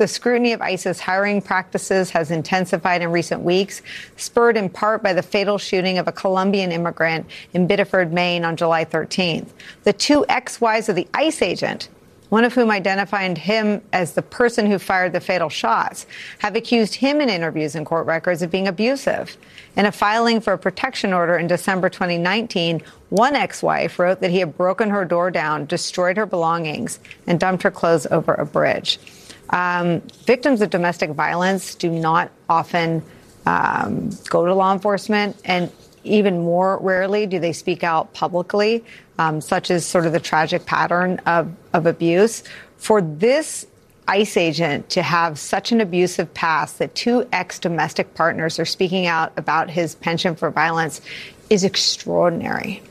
the scrutiny of ICE's hiring practices has intensified in recent weeks, spurred in part by the fatal shooting of a Colombian immigrant in Biddeford, Maine on July 13th. The two ex-wives of the ICE agent, one of whom identified him as the person who fired the fatal shots, have accused him in interviews and court records of being abusive. In a filing for a protection order in December 2019, one ex-wife wrote that he had broken her door down, destroyed her belongings, and dumped her clothes over a bridge. Victims of domestic violence do not often go to law enforcement, and even more rarely do they speak out publicly, such as sort of the tragic pattern of abuse. For this ICE agent to have such an abusive past that two ex-domestic partners are speaking out about his penchant for violence is extraordinary.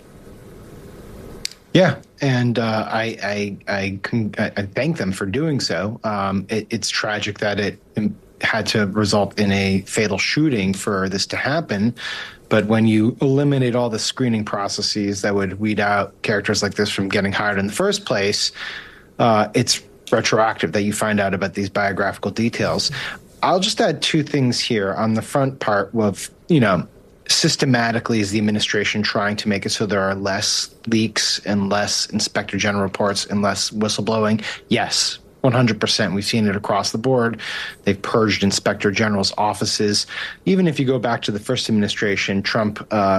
Yeah, and I thank them for doing so. It's tragic that it had to result in a fatal shooting for this to happen. But when you eliminate all the screening processes that would weed out characters like this from getting hired in the first place, it's retroactive that you find out about these biographical details. I'll just add two things here. On the front part of, systematically is the administration trying to make it so there are less leaks and less inspector general reports and less whistleblowing? Yes. 100%. We've seen it across the board. They've purged inspector general's offices. Even if you go back to the first administration, Trump,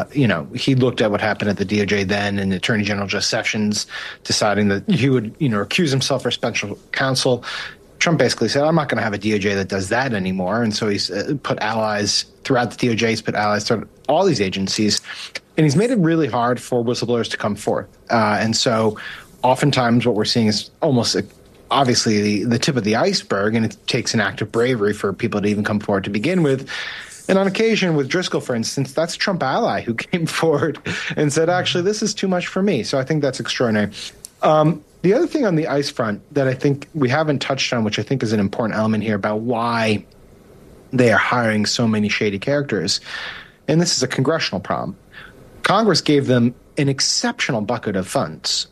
he looked at what happened at the DOJ then, and Attorney General Jeff Sessions deciding that he would, recuse himself for special counsel. Trump basically said, I'm not going to have a DOJ that does that anymore. And so he's put allies throughout the DOJ. He's put allies throughout all these agencies. And he's made it really hard for whistleblowers to come forth. And so oftentimes what we're seeing is almost obviously the tip of the iceberg, and it takes an act of bravery for people to even come forward to begin with. And on occasion with Driscoll, for instance, that's a Trump ally who came forward and said, actually, this is too much for me. So I think that's extraordinary. The other thing on the ICE front that I think we haven't touched on, which I think is an important element here about why they are hiring so many shady characters, and this is a congressional problem. Congress gave them an exceptional bucket of funds,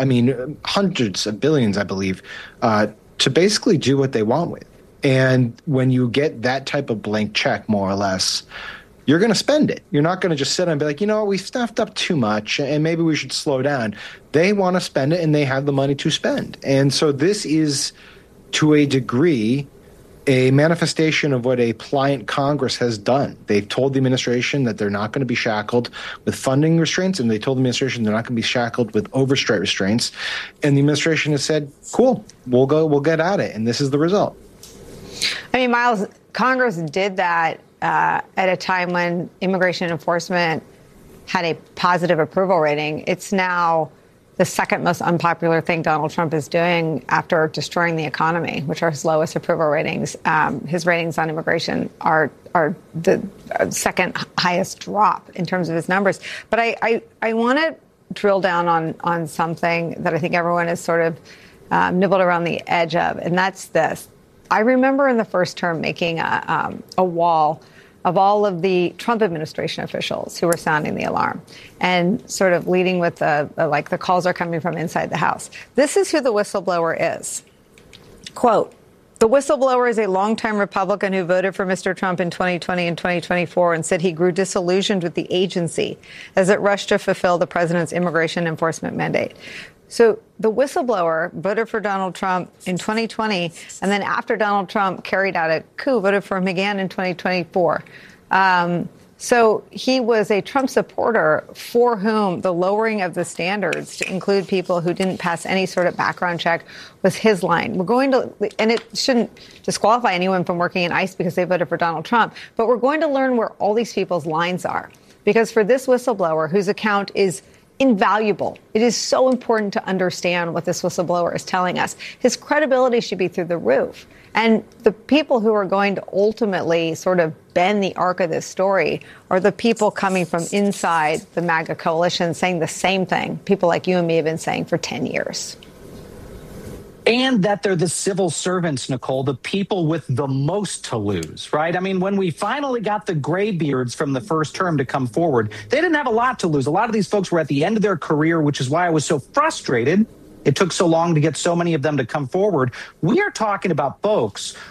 hundreds of billions, I believe, to basically do what they want with. And when you get that type of blank check, more or less, you're going to spend it. You're not going to just sit and be like, we've stuffed up too much and maybe we should slow down. They want to spend it and they have the money to spend. And so this is, to a degree, a manifestation of what a pliant Congress has done. They've told the administration that they're not going to be shackled with funding restraints, and they told the administration they're not going to be shackled with overstraight restraints. And the administration has said, cool, we'll get at it. And this is the result. Miles, Congress did that at a time when immigration enforcement had a positive approval rating. It's now the second most unpopular thing Donald Trump is doing after destroying the economy, which are his lowest approval ratings. His ratings on immigration are the second highest drop in terms of his numbers. But I want to drill down on something that I think everyone is sort of nibbled around the edge of, and that's this. I remember in the first term making a wall of all of the Trump administration officials who were sounding the alarm and sort of leading with the calls are coming from inside the House. This is who the whistleblower is. Quote, the whistleblower is a longtime Republican who voted for Mr. Trump in 2020 and 2024 and said he grew disillusioned with the agency as it rushed to fulfill the president's immigration enforcement mandate. So the whistleblower voted for Donald Trump in 2020, and then after Donald Trump carried out a coup, voted for him again in 2024. So he was a Trump supporter for whom the lowering of the standards to include people who didn't pass any sort of background check was his line. We're going to, and it shouldn't disqualify anyone from working in ICE because they voted for Donald Trump, but we're going to learn where all these people's lines are. Because for this whistleblower, whose account is invaluable, it is so important to understand what this whistleblower is telling us. His credibility should be through the roof. And the people who are going to ultimately sort of bend the arc of this story are the people coming from inside the MAGA coalition saying the same thing people like you and me have been saying for 10 years. And that they're the civil servants, Nicole, the people with the most to lose, right? I mean, when we finally got the graybeards from the first term to come forward, they didn't have a lot to lose. A lot of these folks were at the end of their career, which is why I was so frustrated it took so long to get so many of them to come forward. We are talking about folks